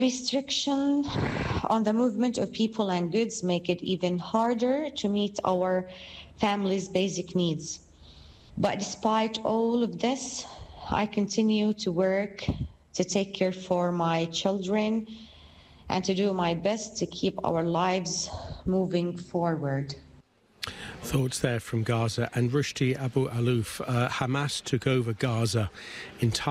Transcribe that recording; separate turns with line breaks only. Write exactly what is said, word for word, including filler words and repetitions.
Restriction on the movement of people and goods make it even harder to meet our families' basic needs. But despite all of this, I continue to work to take care for my children and to do my best to keep our lives moving forward.
Thoughts there from Gaza. And Rushdie Abu Alouf, uh, Hamas took over Gaza entirely.